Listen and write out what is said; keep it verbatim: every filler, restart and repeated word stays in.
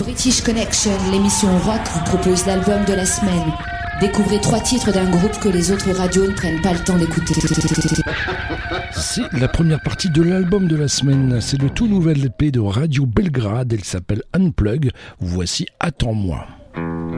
British Connection, l'émission rock, vous propose l'album de la semaine. Découvrez trois titres d'un groupe que les autres radios ne prennent pas le temps d'écouter. C'est la première partie de l'album de la semaine. C'est le tout nouvel E P de Radio Belgrade. Elle s'appelle Unplug. Voici Attends-moi.